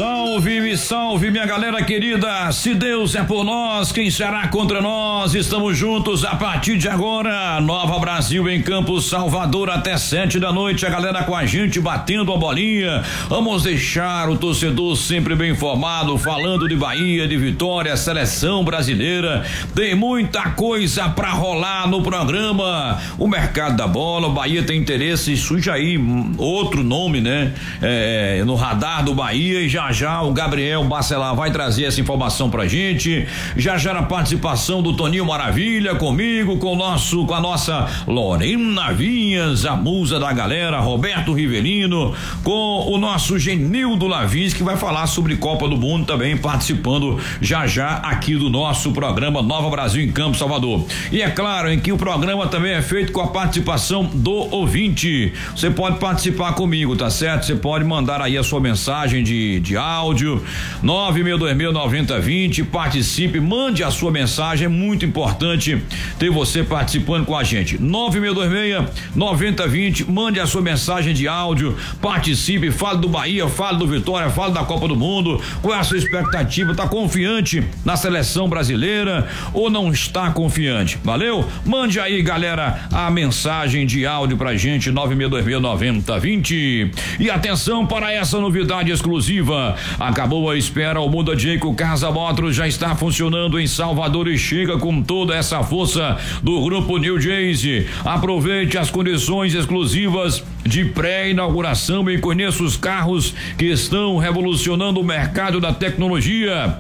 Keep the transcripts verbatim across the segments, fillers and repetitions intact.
Salve, me salve, minha galera querida. Se Deus é por nós, quem será contra nós? Estamos juntos a partir de agora. Nova Brasil em Campos, Salvador, até sete da noite. A galera com a gente batendo a bolinha. Vamos deixar o torcedor sempre bem informado, falando de Bahia, de Vitória, seleção brasileira. Tem muita coisa pra rolar no programa. O mercado da bola, o Bahia tem interesse, surge aí outro nome, né? É, no radar do Bahia, e já já o Gabriel Bacelar vai trazer essa informação pra gente. Já já a participação do Toninho Maravilha comigo, com o nosso, com a nossa Lorena Vinhas, a musa da galera, Roberto Rivelino, com o nosso Genildo Lavins, que vai falar sobre Copa do Mundo também, participando já já aqui do nosso programa Nova Brasil em Campos, Salvador. E é claro em que o programa também é feito com a participação do ouvinte. Você pode participar comigo, tá certo? Você pode mandar aí a sua mensagem de, de áudio, nove seis dois zero, nove zero dois zero, participe, mande a sua mensagem, é muito importante ter você participando com a gente. nove seis dois seis, nove zero dois zero, mande a sua mensagem de áudio, participe, fale do Bahia, fale do Vitória, fale da Copa do Mundo. Qual é a sua expectativa? Tá confiante na seleção brasileira ou não está confiante? Valeu? Mande aí, galera, a mensagem de áudio pra gente, nove seis dois zero, nove zero dois zero. E atenção para essa novidade exclusiva. Acabou a espera, o Muda Jayco Casa Motors já está funcionando em Salvador e chega com toda essa força do grupo New Jayce. Aproveite as condições exclusivas de pré-inauguração e conheça os carros que estão revolucionando o mercado da tecnologia,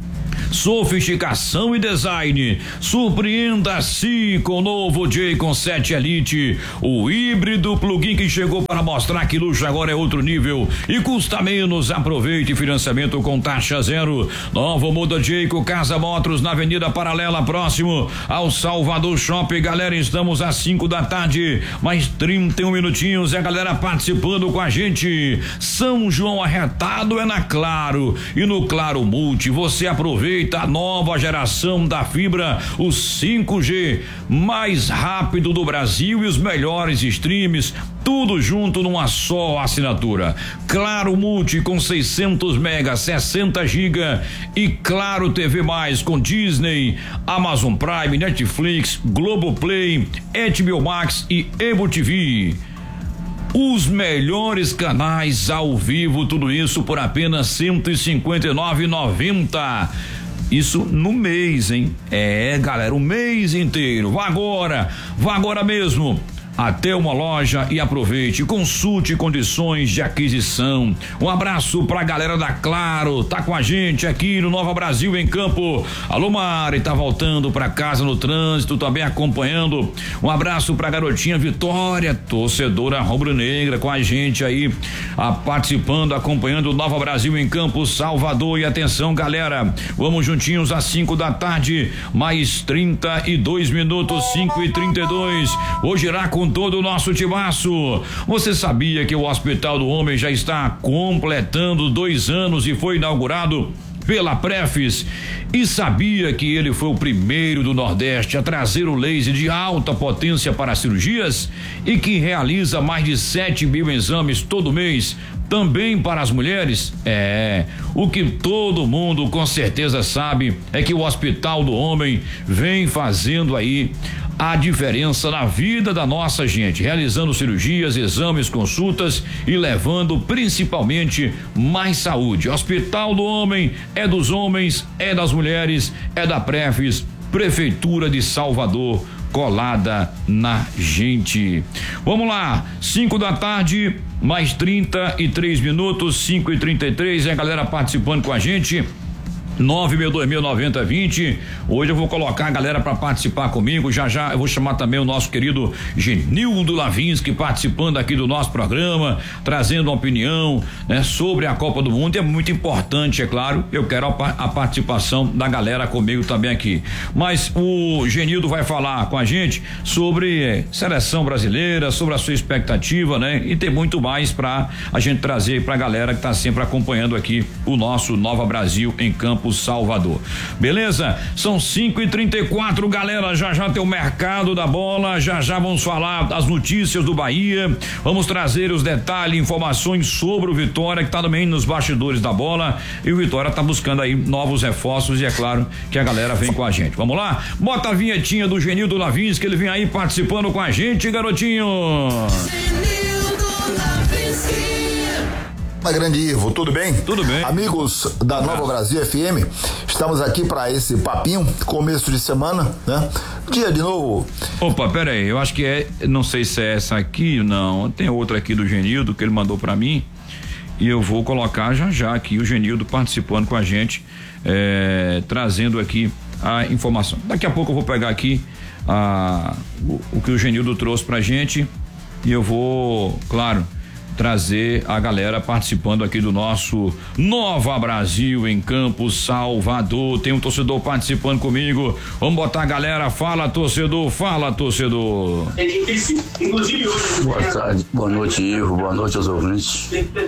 sofisticação e design. Surpreenda-se com o novo Jayco sete Elite, o híbrido plug-in que chegou para mostrar que luxo agora é outro nível e custa menos. Aproveite financiamento com taxa zero. Novo Muda Jayco Casa Motors na Avenida Paralela, próximo ao Salvador Shopping. Galera, estamos às cinco da tarde, mais trinta e um minutinhos. E a galera participando com a gente. São João arretado é na Claro, e no Claro Multi você aproveita a nova geração da fibra, o cinco G mais rápido do Brasil e os melhores streams, tudo junto numa só assinatura. Claro Multi com seiscentos megas, sessenta gigas, e Claro T V mais com Disney, Amazon Prime, Netflix, Globoplay, H B O Max e Evo T V. Os melhores canais ao vivo, tudo isso por apenas cento e cinquenta e nove reais e noventa centavos. Isso no mês, hein? É, galera, o mês inteiro. Vá agora, vá agora mesmo até uma loja e aproveite, consulte condições de aquisição. Um abraço pra galera da Claro, tá com a gente aqui no Nova Brasil em Campo. Alô, Mari, tá voltando pra casa no trânsito, também acompanhando. Um abraço pra garotinha Vitória, torcedora rubro-negra, com a gente aí, a, participando, acompanhando o Nova Brasil em Campo, Salvador. E atenção, galera, vamos juntinhos às cinco da tarde, mais trinta e dois minutos, cinco e trinta e dois. Hoje irá com todo o nosso timaço. Você sabia que o Hospital do Homem já está completando dois anos e foi inaugurado pela Prefis? E sabia que ele foi o primeiro do Nordeste a trazer o laser de alta potência para cirurgias e que realiza mais de sete mil exames todo mês, também para as mulheres? É, o que todo mundo com certeza sabe é que o Hospital do Homem vem fazendo aí a diferença na vida da nossa gente, realizando cirurgias, exames, consultas e levando principalmente mais saúde. Hospital do Homem é dos homens, é das mulheres, é da Prefis, Prefeitura de Salvador, colada na gente. Vamos lá, cinco da tarde, mais trinta e três minutos, cinco e trinta e três, é a galera participando com a gente. nove seis dois zero, nove zero dois zero. Hoje eu vou colocar a galera para participar comigo. Já já eu vou chamar também o nosso querido Genildo Lavinsky participando aqui do nosso programa, trazendo uma opinião, né, sobre a Copa do Mundo. É muito importante, é claro. Eu quero a, a participação da galera comigo também aqui. Mas o Genildo vai falar com a gente sobre eh, seleção brasileira, sobre a sua expectativa, né? E tem muito mais para a gente trazer para a galera que está sempre acompanhando aqui o nosso Nova Brasil em Campos, Campos, Salvador. Beleza? São cinco e trinta e quatro, galera, já já tem o mercado da bola, já já vamos falar das notícias do Bahia, vamos trazer os detalhes, informações sobre o Vitória, que tá também nos bastidores da bola, e o Vitória tá buscando aí novos reforços, e é claro que a galera vem com a gente. Vamos lá? Bota a vinhetinha do Genildo Lavins, que ele vem aí participando com a gente, garotinho. Fala, grande Ivo, tudo bem? Tudo bem. Amigos da Nova Brasil F M, estamos aqui para esse papinho, começo de semana, né? Dia de novo. Opa, pera aí, eu acho que é, não sei se é essa aqui, não, tem outra aqui do Genildo que ele mandou para mim, e eu vou colocar já já aqui o Genildo participando com a gente, é, trazendo aqui a informação. Daqui a pouco eu vou pegar aqui a, o, o que o Genildo trouxe pra gente, e eu vou, claro, trazer a galera participando aqui do nosso Nova Brasil em Campos, Salvador. Tem um torcedor participando comigo. Vamos botar a galera. Fala, torcedor. Fala, torcedor. Boa tarde, boa noite, Ivo. Boa noite aos ouvintes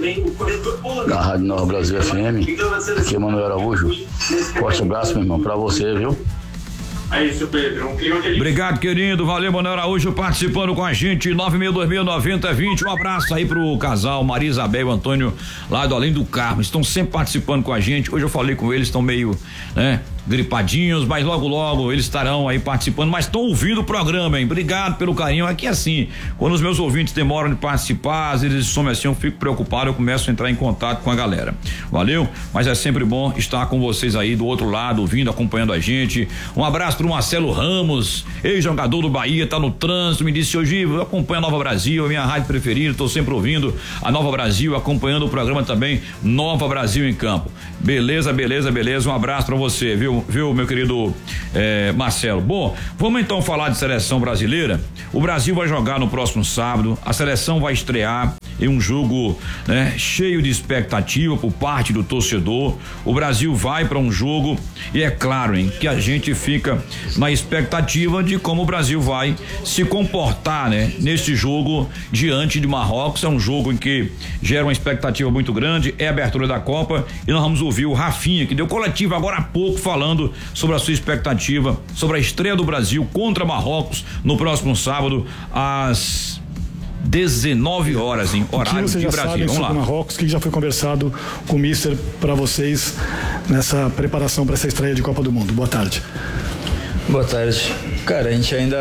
da Rádio Nova Brasil F M. Aqui é Manuel Araújo. Forte abraço, meu irmão, pra você, viu? É isso, Pedro. Um clima de... Obrigado, querido. Valeu, Manuel Araújo, participando com a gente. nove seis dois mil noventa vinte. Um abraço aí pro casal Maria Isabel e Antônio, lá do Além do Carmo. Estão sempre participando com a gente. Hoje eu falei com eles, estão meio, né, gripadinhos, mas logo, logo eles estarão aí participando. Mas estão ouvindo o programa, hein? Obrigado pelo carinho. Aqui, assim, quando os meus ouvintes demoram de participar, às vezes eles somem assim, eu fico preocupado, eu começo a entrar em contato com a galera. Valeu? Mas é sempre bom estar com vocês aí do outro lado, ouvindo, acompanhando a gente. Um abraço pro Marcelo Ramos, ex-jogador do Bahia, tá no trânsito, me disse hoje, eu acompanho a Nova Brasil, a minha rádio preferida, tô sempre ouvindo a Nova Brasil, acompanhando o programa também, Nova Brasil em Campo. Beleza, beleza, beleza, um abraço pra você, viu, viu, meu querido eh, Marcelo. Bom, vamos então falar de seleção brasileira. O Brasil vai jogar no próximo sábado, a seleção vai estrear em um jogo, né, cheio de expectativa por parte do torcedor. O Brasil vai para um jogo e é claro, hein, que a gente fica na expectativa de como o Brasil vai se comportar, né, neste jogo diante de Marrocos. É um jogo em que gera uma expectativa muito grande, é a abertura da Copa, e nós vamos ouvir o Rafinha, que deu coletiva agora há pouco, falando sobre a sua expectativa sobre a estreia do Brasil contra Marrocos no próximo sábado às dezenove horas em horário de Brasília. Vamos lá. Marrocos, que já foi conversado com o Mister para vocês nessa preparação para essa estreia de Copa do Mundo. Boa tarde. Boa tarde. Cara, a gente ainda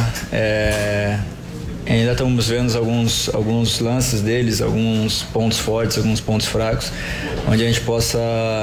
é, ainda estamos vendo alguns alguns lances deles, alguns pontos fortes, alguns pontos fracos, onde a gente possa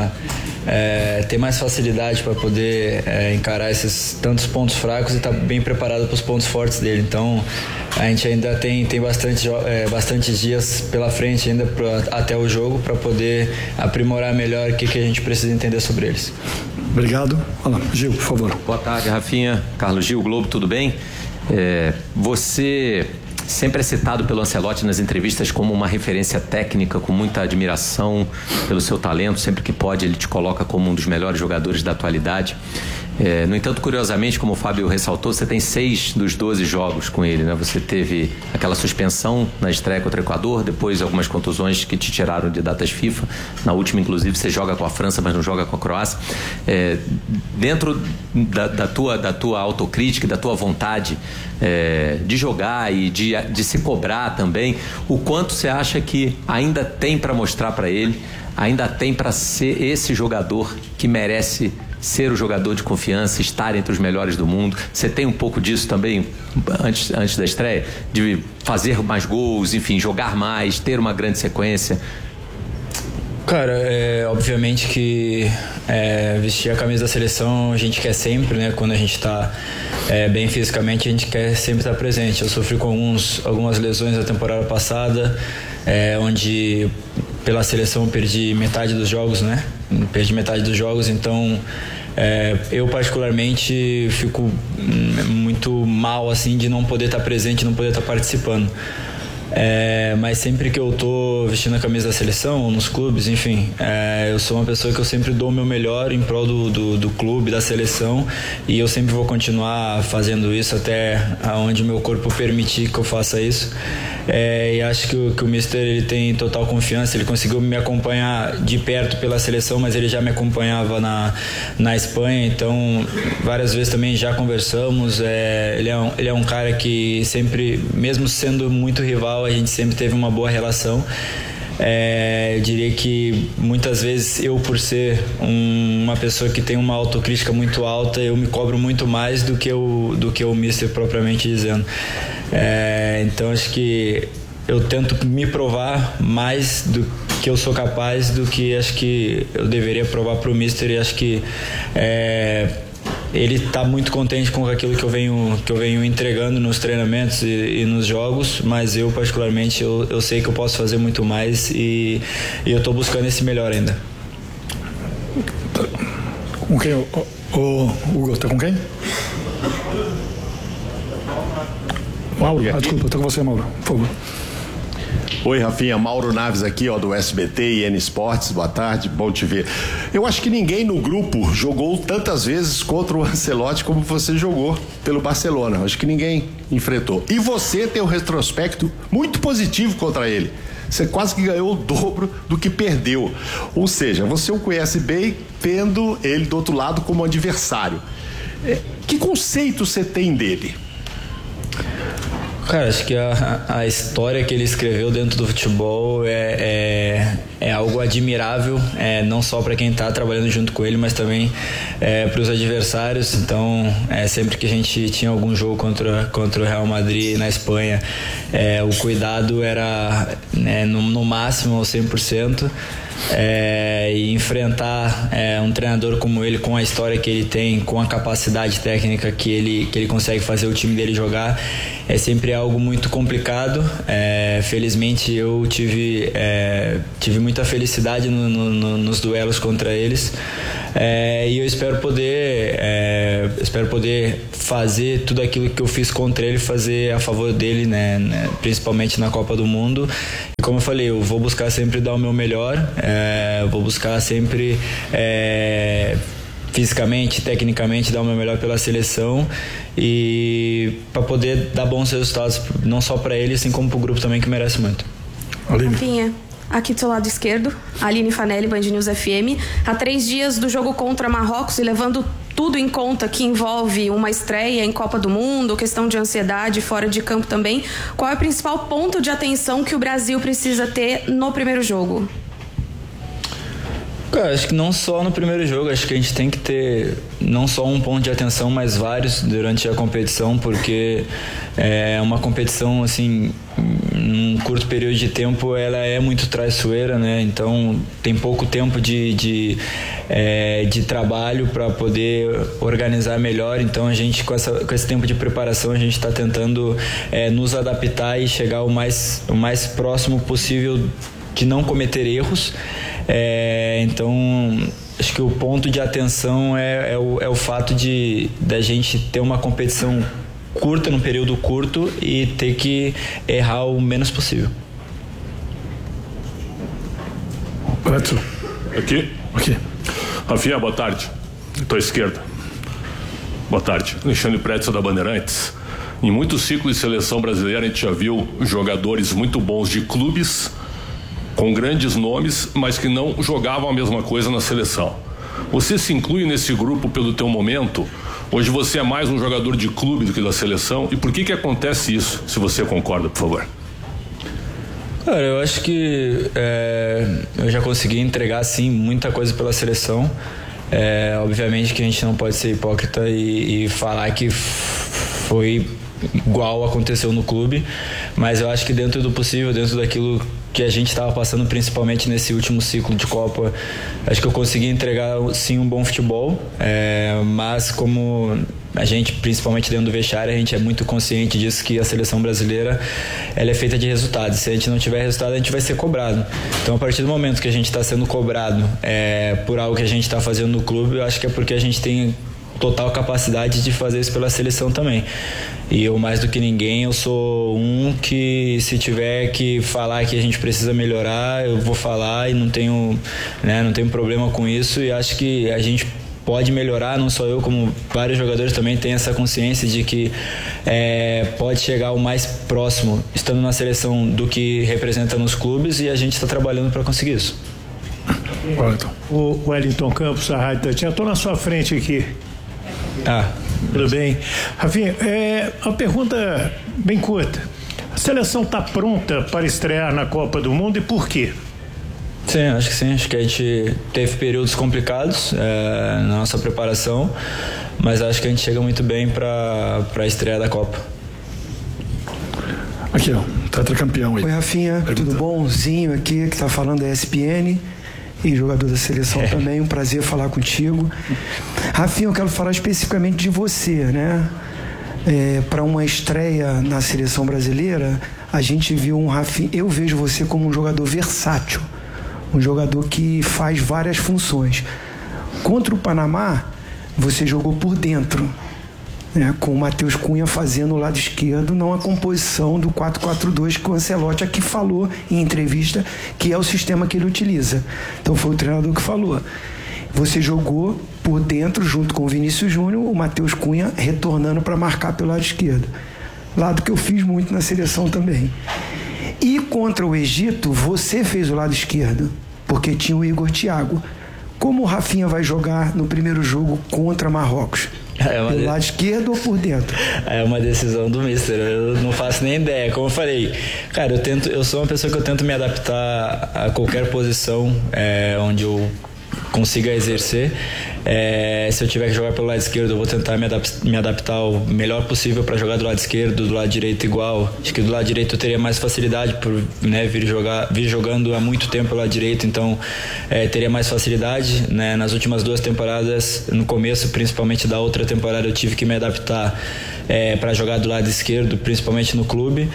é, ter mais facilidade para poder é, encarar esses tantos pontos fracos e estar tá bem preparado para os pontos fortes dele. Então a gente ainda tem, tem bastante, é, bastantes dias pela frente ainda pra, até o jogo, para poder aprimorar melhor o que, que a gente precisa entender sobre eles. Obrigado. Olá, Gil, por favor. Boa tarde, Rafinha. Carlos Gil, Globo, tudo bem? É, você sempre é citado pelo Ancelotti nas entrevistas como uma referência técnica, com muita admiração pelo seu talento. Sempre que pode, ele te coloca como um dos melhores jogadores da atualidade. É, no entanto, curiosamente, como o Fábio ressaltou, você tem seis dos doze jogos com ele, né? Você teve aquela suspensão na estreia contra o Equador, depois algumas contusões que te tiraram de datas FIFA. Na última, inclusive, você joga com a França, mas não joga com a Croácia. É, dentro da, da, tua, da tua autocrítica, da tua vontade é, de jogar e de, de se cobrar também, o quanto você acha que ainda tem para mostrar para ele, ainda tem para ser esse jogador que merece ser o jogador de confiança, estar entre os melhores do mundo? Você tem um pouco disso também antes, antes da estreia? De fazer mais gols, enfim, jogar mais, ter uma grande sequência? Cara, é, obviamente que é, vestir a camisa da seleção a gente quer sempre, né? Quando a gente está é, bem fisicamente, a gente quer sempre estar presente. Eu sofri com alguns, algumas lesões na temporada passada, é, onde pela seleção eu perdi metade dos jogos, né? Perdi metade dos jogos, então é, eu particularmente fico muito mal assim de não poder estar presente, não poder estar participando. É, mas sempre que eu tô vestindo a camisa da seleção, nos clubes, enfim, é, eu sou uma pessoa que eu sempre dou o meu melhor em prol do, do, do clube, da seleção, e eu sempre vou continuar fazendo isso até onde meu corpo permitir que eu faça isso. É, e acho que o, que o Mister ele tem total confiança, ele conseguiu me acompanhar de perto pela seleção, mas ele já me acompanhava na, na Espanha, então várias vezes também já conversamos. É, ele, é um, ele é um cara que sempre, mesmo sendo muito rival, a gente sempre teve uma boa relação. É, eu diria que muitas vezes eu, por ser um, uma pessoa que tem uma autocrítica muito alta, eu me cobro muito mais do que o, do que o Mister propriamente dizendo. É, então acho que eu tento me provar mais do que eu sou capaz do que acho que eu deveria provar para o Mister, e acho que é, ele está muito contente com aquilo que eu venho, que eu venho entregando nos treinamentos e, e nos jogos, mas eu particularmente eu, eu sei que eu posso fazer muito mais, e, e eu estou buscando esse melhor ainda. Com quem? O, o, Hugo, tá com quem? Mauro, ah, desculpa, estou com você, Mauro, por favor. Oi, Rafinha, Mauro Naves aqui, ó, do S B T e N Esportes, boa tarde, bom te ver. Eu acho que ninguém no grupo jogou tantas vezes contra o Ancelotti como você jogou pelo Barcelona, acho que ninguém enfrentou. E você tem um retrospecto muito positivo contra ele, você quase que ganhou o dobro do que perdeu, ou seja, você o conhece bem vendo ele do outro lado como adversário. Que conceito você tem dele? Cara, acho que a, a história que ele escreveu dentro do futebol é, é, é algo admirável, é, não só para quem está trabalhando junto com ele, mas também é, para os adversários. Então, é, sempre que a gente tinha algum jogo contra, contra o Real Madrid na Espanha, é, o cuidado era é, no, no máximo ao cem por cento. É, e enfrentar é, um treinador como ele, com a história que ele tem, com a capacidade técnica que ele, que ele consegue fazer o time dele jogar, é sempre algo muito complicado. É, felizmente eu tive, é, tive muita felicidade no, no, no, nos duelos contra eles, é, e eu espero poder é, espero poder fazer tudo aquilo que eu fiz contra ele, fazer a favor dele, né, né, principalmente na Copa do Mundo. E como eu falei, eu vou buscar sempre dar o meu melhor, é, vou buscar sempre é, fisicamente, tecnicamente dar o meu melhor pela seleção, e para poder dar bons resultados não só para ele, assim como para o grupo também, que merece muito. Rafinha, aqui do seu lado esquerdo, Aline Fanelli, Band News F M. Há três dias do jogo contra Marrocos, e levando tudo em conta que envolve uma estreia em Copa do Mundo, questão de ansiedade fora de campo também, qual é o principal ponto de atenção que o Brasil precisa ter no primeiro jogo? Cara, acho que não só no primeiro jogo, acho que a gente tem que ter não só um ponto de atenção, mas vários durante a competição, porque é uma competição, assim, num curto período de tempo, ela é muito traiçoeira, né? Então tem pouco tempo de, de, é, de trabalho para poder organizar melhor. Então a gente, com, essa, com esse tempo de preparação, a gente está tentando é, nos adaptar e chegar o mais, o mais próximo possível de não cometer erros. É, então acho que o ponto de atenção é, é, o, é o fato de da gente ter uma competição curta, num período curto, e ter que errar o menos possível. Edson. Aqui? Aqui. Rafinha, boa tarde. Tua esquerda. Boa tarde. Alexandre Pretzel da Bandeirantes. Em muitos ciclos de seleção brasileira a gente já viu jogadores muito bons de clubes com grandes nomes, mas que não jogavam a mesma coisa na seleção. Você se inclui nesse grupo pelo teu momento? Hoje você é mais um jogador de clube do que da seleção, e por que que acontece isso, se você concorda, por favor? Cara, eu acho que é, eu já consegui entregar, sim, muita coisa pela seleção. É, obviamente que a gente não pode ser hipócrita e, e falar que foi igual aconteceu no clube, mas eu acho que dentro do possível, dentro daquilo que a gente estava passando, principalmente nesse último ciclo de Copa, acho que eu consegui entregar, sim, um bom futebol, é, mas como a gente, principalmente dentro do vestiário, a gente é muito consciente disso, que a seleção brasileira ela é feita de resultados. Se a gente não tiver resultado, a gente vai ser cobrado. Então, a partir do momento que a gente está sendo cobrado é, por algo que a gente está fazendo no clube, eu acho que é porque a gente tem total capacidade de fazer isso pela seleção também. E eu, mais do que ninguém, eu sou um que, se tiver que falar que a gente precisa melhorar, eu vou falar e não tenho, né, não tenho problema com isso, e acho que a gente pode melhorar, não só eu, como vários jogadores também têm essa consciência de que é, pode chegar o mais próximo, estando na seleção, do que representa nos clubes, e a gente está trabalhando para conseguir isso. O Wellington Campos, a Rádio Tatiana, estou na sua frente aqui. Ah. Tudo bem. Rafinha, é uma pergunta bem curta. A seleção está pronta para estrear na Copa do Mundo e por quê? Sim, acho que sim. Acho que a gente teve períodos complicados é, na nossa preparação, mas acho que a gente chega muito bem para a estreia da Copa. Aqui, ó, tetracampeão aí. Oi, Rafinha, Pergunta. Tudo bom? Zinho aqui, que está falando da E S P N e jogador da seleção é. também. Um prazer falar contigo. Rafinha, eu quero falar especificamente de você, né? É, para uma estreia na seleção brasileira, a gente viu um Rafinha. Eu vejo você como um jogador versátil, um jogador que faz várias funções. Contra o Panamá, você jogou por dentro, né, com o Matheus Cunha fazendo o lado esquerdo, não a composição do quatro quatro dois que o Ancelotti aqui falou em entrevista, que é o sistema que ele utiliza. Então foi o treinador que falou. Você jogou por dentro junto com o Vinícius Júnior, o Matheus Cunha retornando para marcar pelo lado esquerdo. Lado que eu fiz muito na seleção também. E contra o Egito, você fez o lado esquerdo, porque tinha o Igor Thiago. Como o Rafinha vai jogar no primeiro jogo contra Marrocos? É pelo de... lado esquerdo ou por dentro? É uma decisão do mister, eu não faço nem ideia. Como eu falei, cara, eu, tento, eu sou uma pessoa que eu tento me adaptar a qualquer posição é, onde eu consiga exercer. É, se eu tiver que jogar pelo lado esquerdo, eu vou tentar me, adap- me adaptar o melhor possível para jogar do lado esquerdo, do lado direito igual. Acho que do lado direito eu teria mais facilidade por, né, vir, jogar, vir jogando há muito tempo pelo lado direito, então é, teria mais facilidade, né? Nas últimas duas temporadas, no começo principalmente da outra temporada, eu tive que me adaptar é, para jogar do lado esquerdo, principalmente no clube.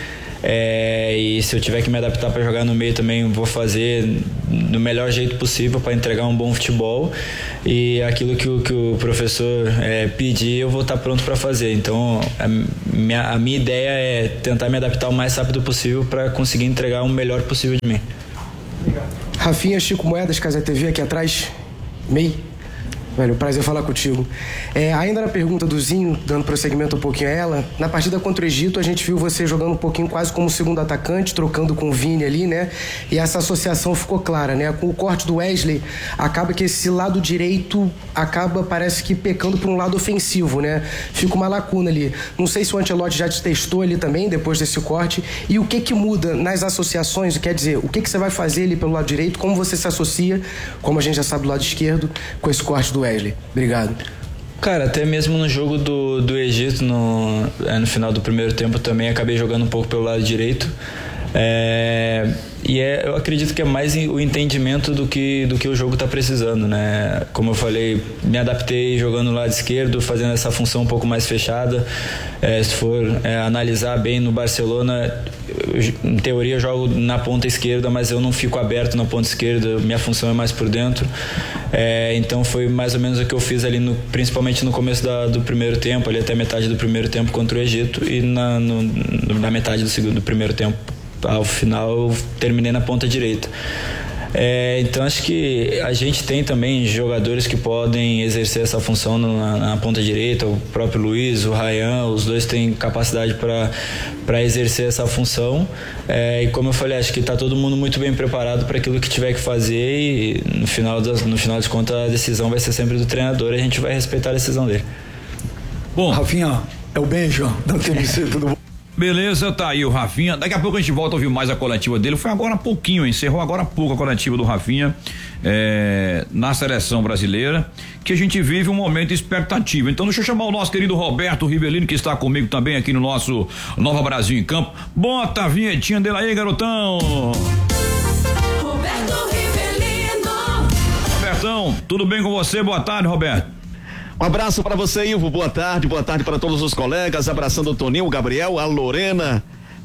É, e se eu tiver que me adaptar para jogar no meio também, vou fazer do melhor jeito possível para entregar um bom futebol, e aquilo que o, que o professor é, pedir, eu vou estar pronto para fazer. Então a minha, a minha ideia é tentar me adaptar o mais rápido possível para conseguir entregar o melhor possível de mim. Rafinha, Chico Moedas, Casa T V aqui atrás, meio. Velho, prazer falar contigo. É, ainda na pergunta do Zinho, dando prosseguimento um pouquinho a ela, na partida contra o Egito, a gente viu você jogando um pouquinho quase como segundo atacante, trocando com o Vini ali, né? E essa associação ficou clara, né? Com o corte do Wesley, acaba que esse lado direito acaba, parece que pecando por um lado ofensivo, né? Fica uma lacuna ali. Não sei se o Ancelotti já te testou ali também, depois desse corte, e o que que muda nas associações, quer dizer, o que que você vai fazer ali pelo lado direito, como você se associa, como a gente já sabe do lado esquerdo, com esse corte do Wesley. Obrigado. Cara, até mesmo no jogo do, do Egito, no, é, no final do primeiro tempo, também acabei jogando um pouco pelo lado direito. É, e é, eu acredito que é mais o entendimento do que, do que o jogo está precisando, né? Como eu falei, me adaptei jogando no lado esquerdo, fazendo essa função um pouco mais fechada. É, se for é, analisar bem no Barcelona, eu, em teoria eu jogo na ponta esquerda, mas eu não fico aberto na ponta esquerda, minha função é mais por dentro. É, então foi mais ou menos o que eu fiz ali, no, principalmente no começo da, do primeiro tempo, ali até metade do primeiro tempo contra o Egito, e na, no, na metade do, segundo, do primeiro tempo. Ao final eu terminei na ponta direita. É, então acho que a gente tem também jogadores que podem exercer essa função na, na ponta direita, o próprio Luiz, o Ryan, os dois têm capacidade para exercer essa função. É, e como eu falei, acho que está todo mundo muito bem preparado para aquilo que tiver que fazer, e no final, das, no final de contas a decisão vai ser sempre do treinador, e a gente vai respeitar a decisão dele. Bom, Rafinha, é o Benja da T V C, tudo bom? Beleza, tá aí o Rafinha. Daqui a pouco a gente volta a ouvir mais a coletiva dele. Foi agora há pouquinho, encerrou agora há pouco a coletiva do Rafinha é, na seleção brasileira, que a gente vive um momento de expectativa. Então deixa eu chamar o nosso querido Roberto Rivelino, que está comigo também aqui no nosso Nova Brasil em Campo. Bota a vinhetinha dele aí, garotão. Roberto Rivelino. Robertão, tudo bem com você? Boa tarde, Roberto. Um abraço para você, Ivo, boa tarde, boa tarde para todos os colegas, abraçando o Toninho, o Gabriel, a Lorena,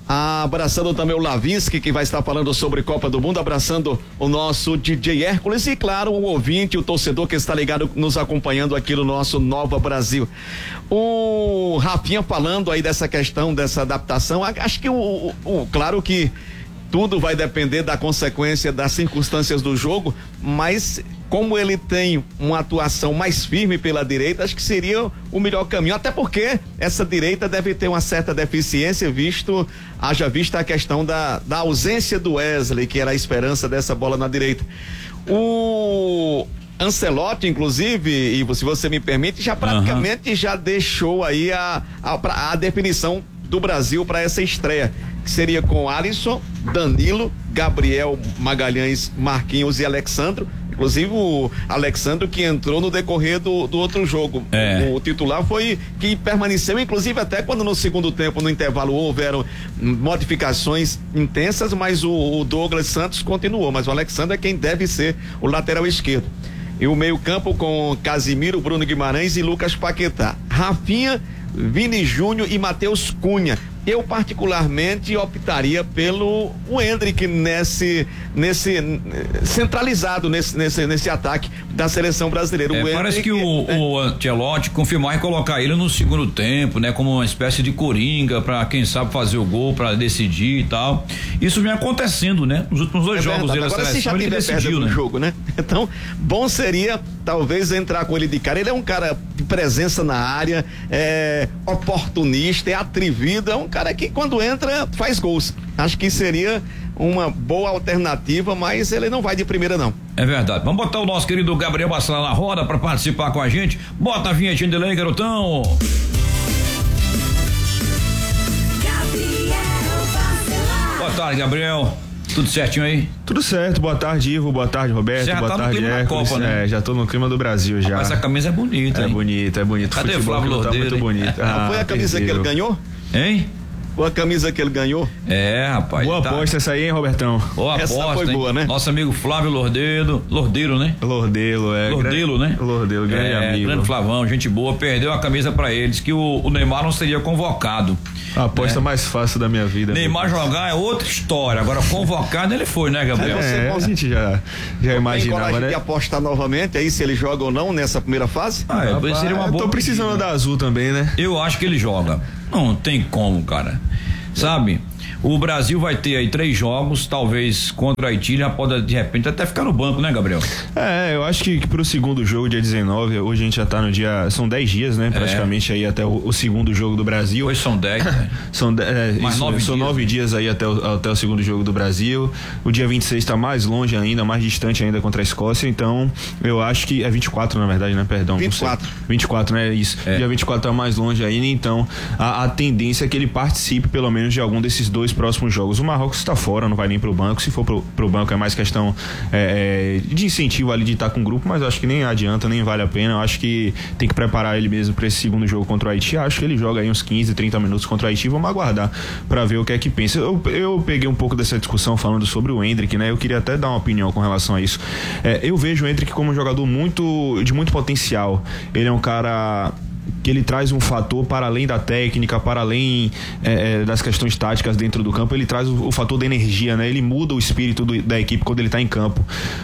abraçando também o Lavinsky, que vai estar falando sobre Copa do Mundo, abraçando o nosso D J Hércules e, claro, o ouvinte, o torcedor que está ligado, nos acompanhando aqui no nosso Nova Brasil. O Rafinha falando aí dessa questão, dessa adaptação, acho que o, o, o claro que tudo vai depender da consequência das circunstâncias do jogo, mas como ele tem uma atuação mais firme pela direita, acho que seria o melhor caminho, até porque essa direita deve ter uma certa deficiência, visto, haja vista a questão da, da ausência do Wesley, que era a esperança dessa bola na direita. O Ancelotti, inclusive, e se você me permite, já praticamente uhum. já deixou aí a, a, a definição do Brasil para essa estreia, que seria com Alisson, Danilo, Gabriel, Magalhães, Marquinhos e Alexandro. Inclusive o Alexandro, que entrou no decorrer do, do outro jogo. É. O titular foi que permaneceu, inclusive até quando no segundo tempo, no intervalo, houveram modificações intensas, mas o, o Douglas Santos continuou, mas o Alexandro é quem deve ser o lateral esquerdo. E o meio campo com Casimiro, Bruno Guimarães e Lucas Paquetá. Rafinha, Vini Júnior e Matheus Cunha. Eu particularmente optaria pelo o Endrick nesse, nesse centralizado nesse, nesse, nesse ataque da seleção brasileira. É, o parece que o, é, o Ancelotti confirmar e colocar ele no segundo tempo, né, como uma espécie de coringa para quem sabe fazer o gol, para decidir e tal. Isso vem acontecendo, né? Nos últimos dois é jogos dele da seleção, se já ele decidiu, né? Jogo, né? Então, bom seria talvez entrar com ele de cara. Ele é um cara de presença na área, é oportunista, é atrevido, é um cara que quando entra faz gols. Acho que seria uma boa alternativa, mas ele não vai de primeira não. É verdade. Vamos botar o nosso querido Gabriel Bacelar na roda para participar com a gente. Bota a vinhetinha dele aí, garotão. Gabriel Bacelar. Boa tarde, Gabriel. Tudo certinho aí? Tudo certo, boa tarde, Ivo, boa tarde, Roberto, já boa tá tarde, Hércules. Né? É, já tô no clima do Brasil já. Mas essa camisa é bonita, É hein? bonita, é bonita. Cadê o Flávio tá muito bonito. Ah, foi a camisa perdeu. que ele ganhou? Hein? Foi a camisa que ele ganhou? É, rapaz. Boa tá... aposta essa aí, hein, Robertão? Boa essa aposta, foi hein? boa, né? Nosso amigo Flávio Lordeiro, Lordeiro, né? Lordelo, é. Lordelo, né? Lordelo, grande é, amigo. Grande Flavão, gente boa, perdeu a camisa pra eles, que o, o Neymar não seria convocado. A aposta é. mais fácil da minha vida. Neymar mesmo. jogar é outra história, agora convocado ele foi, né, Gabriel? É, é a gente já, já imaginava, tem coragem né? de apostar novamente aí se ele joga ou não nessa primeira fase? Ah, é, Rapaz, seria uma boa. Eu tô precisando pedida. da Azul também, né? Eu acho que ele joga. Não tem como, cara. Sabe? O Brasil vai ter aí três jogos, talvez contra o Haiti, já pode de repente até ficar no banco, né, Gabriel? É, eu acho que, que pro segundo jogo, dia dezenove, hoje a gente já tá no dia, são dez dias, né, praticamente é. aí até o, o segundo jogo do Brasil. Hoje são dez, né? São dez, é, Mais isso, nove são dias, nove né? dias aí até o, até o segundo jogo do Brasil. O dia vinte e seis tá mais longe ainda, mais distante ainda contra a Escócia, então eu acho que é vinte e quatro na verdade, né, perdão. vinte e quatro. vinte e quatro, né, isso. É. Dia vinte e quatro tá mais longe ainda, então a, a tendência é que ele participe pelo menos de algum desses dois próximos jogos. O Marrocos está fora, não vai nem pro banco. Se for pro, pro banco é mais questão é, de incentivo ali de estar com o grupo, mas eu acho que nem adianta, nem vale a pena. Eu acho que tem que preparar ele mesmo para esse segundo jogo contra o Haiti. Eu acho que ele joga aí uns quinze, trinta minutos contra o Haiti. Vamos aguardar para ver o que é que pensa. Eu, eu peguei um pouco dessa discussão falando sobre o Endrick, né? Eu queria até dar uma opinião com relação a isso. É, eu vejo o Endrick como um jogador muito de muito potencial. Ele é um cara que ele traz um fator para além da técnica, para além é, das questões táticas dentro do campo. Ele traz o, o fator da energia, né? Ele muda o espírito do, da equipe quando ele está em campo.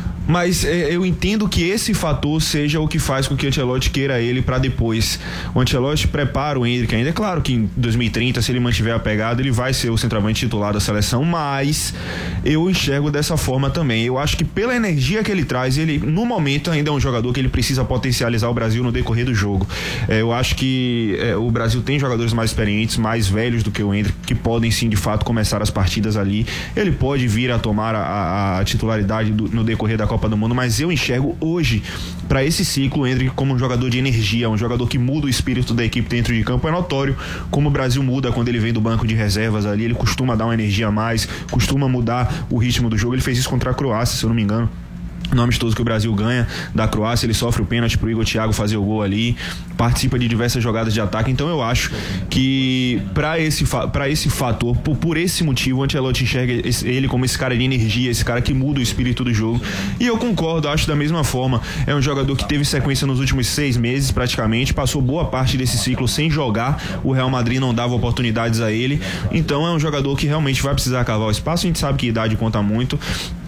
Mas é, eu entendo que esse fator seja o que faz com que o Ancelotti queira ele para depois. O Ancelotti prepara o Endrick ainda. É claro que em dois mil e trinta, se ele mantiver a pegada, ele vai ser o centroavante titular da seleção, mas eu enxergo dessa forma também. Eu acho que pela energia que ele traz, ele no momento ainda é um jogador que ele precisa potencializar o Brasil no decorrer do jogo. É, eu acho que é, o Brasil tem jogadores mais experientes, mais velhos do que o Endrick, que podem sim de fato começar as partidas ali. Ele pode vir a tomar a, a, a titularidade do, no decorrer da Copa do Mundo, mas eu enxergo hoje para esse ciclo o Endrick como um jogador de energia, um jogador que muda o espírito da equipe dentro de campo. É notório como o Brasil muda quando ele vem do banco de reservas ali, ele costuma dar uma energia a mais, costuma mudar o ritmo do jogo. Ele fez isso contra a Croácia, se eu não me engano. No amistoso que o Brasil ganha da Croácia, ele sofre o pênalti pro Igor Thiago fazer o gol ali. participa de diversas jogadas de ataque. Então eu acho que para esse, para esse fator, por, por esse motivo, o Ancelotti enxerga ele como esse cara de energia, esse cara que muda o espírito do jogo. E eu concordo, acho da mesma forma. É um jogador que teve sequência nos últimos seis meses praticamente, passou boa parte desse ciclo sem jogar. O Real Madrid não dava oportunidades a ele. Então é um jogador que realmente vai precisar cavar o espaço. A gente sabe que a idade conta muito.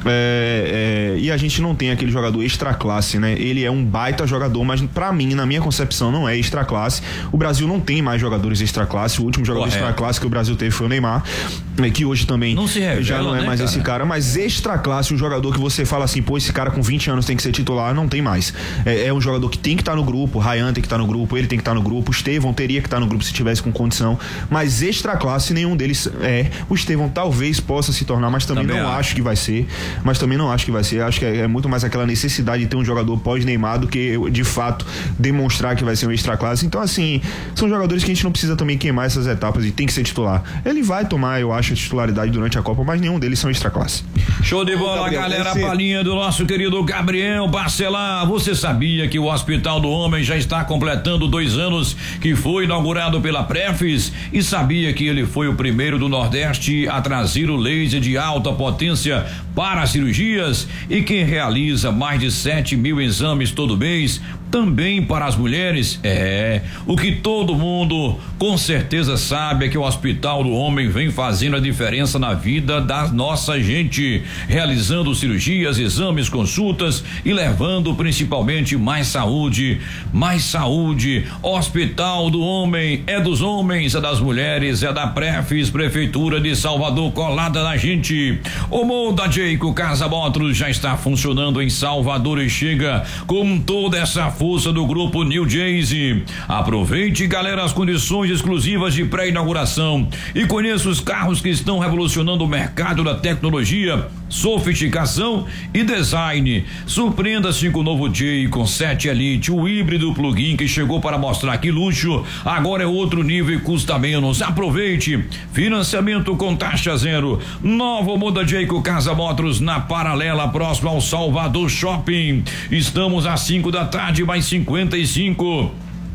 É, é, e a gente não tem aquele jogador extra classe, né? Ele é um baita jogador, mas pra mim, na minha concepção, não é extra classe. O Brasil não tem mais jogadores extra classe. O último jogador Correto. extra classe que o Brasil teve foi o Neymar, que hoje também não se revela, já não é né, mais cara? esse cara. Mas extra classe, um jogador que você fala assim, pô, esse cara com vinte anos tem que ser titular, não tem mais. É, é um jogador que tem que estar no grupo. O Ryan tem que estar no grupo, ele tem que estar no grupo. O Estevão teria que estar no grupo se tivesse com condição. Mas extra classe, nenhum deles é. O Estevão talvez possa se tornar, mas também, também não acho. acho que vai ser. Mas também não acho que vai ser. Acho que é, é muito mais aquela necessidade de ter um jogador pós-Neymar do que de fato demonstrar que vai ser um extra classe. Então, assim, são jogadores que a gente não precisa também queimar essas etapas e tem que ser titular. Ele vai tomar, eu acho, a titularidade durante a Copa, mas nenhum deles são extra classe. Show de bola, Gabriel, galera. Esse... Palhinha do nosso querido Gabriel Bacelar. Você sabia que o Hospital do Homem já está completando dois anos que foi inaugurado pela Prefis? E sabia que ele foi o primeiro do Nordeste a trazer o laser de alta potência para cirurgias e que realiza mais de sete mil exames todo mês? Também para as mulheres, é, o que todo mundo com certeza sabe é que o Hospital do Homem vem fazendo a diferença na vida da nossa gente, realizando cirurgias, exames, consultas e levando principalmente mais saúde, mais saúde. Hospital do Homem é dos homens, é das mulheres, é da Prefis, Prefeitura de Salvador, colada na gente. O Moda Jeico Casa Motors já está funcionando em Salvador e chega com toda essa força do grupo New Jersey. Aproveite, galera, as condições exclusivas de pré-inauguração e conheça os carros que estão revolucionando o mercado da tecnologia, sofisticação e design. Surpreenda-se com o novo Jayco sete Elite, o híbrido plug-in que chegou para mostrar que luxo agora é outro nível e custa menos. Aproveite, financiamento com taxa zero. Nova Moda Jayco Casa Motors na Paralela, próximo ao Salvador Shopping. Estamos às cinco da tarde, mais cinquenta e cinco.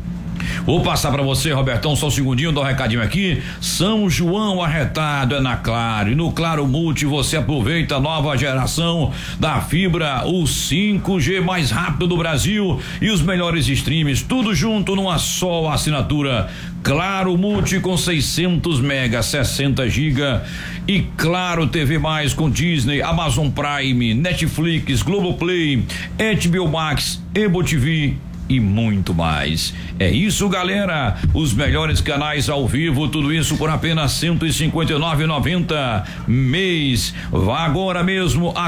Vou passar para você, Robertão, só um segundinho, dar um recadinho aqui. São João arretado é na Claro, e no Claro Multi você aproveita a nova geração da fibra, o cinco G mais rápido do Brasil e os melhores streams, tudo junto numa só assinatura. Claro Multi com seiscentos mega, sessenta giga e Claro T V mais com Disney, Amazon Prime, Netflix, Globoplay, H B O Max, Ebo T V e muito mais. É isso, galera. Os melhores canais ao vivo, tudo isso por apenas cento e cinquenta e nove reais e noventa centavos mês. Vá agora mesmo a